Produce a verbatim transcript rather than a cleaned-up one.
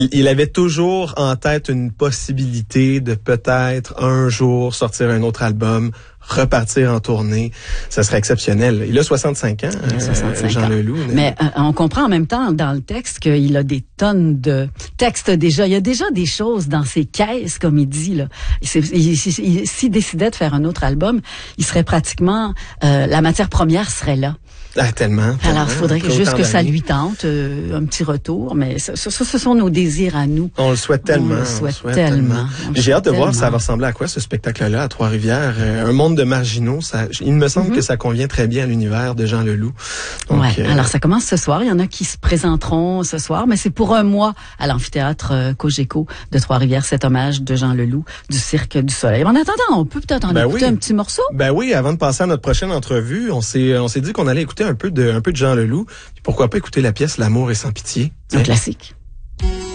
Il avait toujours en tête une possibilité de peut-être un jour sortir un autre album, repartir en tournée. Ça serait exceptionnel. Il a soixante-cinq ans, euh, soixante-cinq Jean ans. Leloup. Mais, mais euh, on comprend en même temps dans le texte qu'il a des tonnes de textes déjà. Il y a déjà des choses dans ses caisses, comme il dit. Là. S'il il, il, décidait de faire un autre album, il serait pratiquement... Euh, la matière première serait là. Ah, tellement, tellement. Alors, il faudrait que, juste que ça lui tente, euh, un petit retour, mais ça, ça, ce sont nos désirs à nous. On le souhaite tellement. On le souhaite, on le souhaite tellement. tellement. J'ai hâte de tellement. voir ça va ressembler à quoi, ce spectacle-là, à Trois-Rivières. Euh, un monde de marginaux, ça, il me semble mm-hmm. que ça convient très bien à l'univers de Jean Leloup. Donc, ouais. Euh, alors, ça commence ce soir. Il y en a qui se présenteront ce soir, mais c'est pour un mois à l'amphithéâtre euh, Cogeco de Trois-Rivières, cet hommage de Jean Leloup du Cirque du Soleil. En attendant, on peut peut-être en ben écouter oui. un petit morceau? Ben oui, avant de passer à notre prochaine entrevue, on s'est, on s'est dit qu'on allait écouter un peu de, un peu de Jean Leloup. Pourquoi pas écouter la pièce L'amour est sans pitié? Un classique.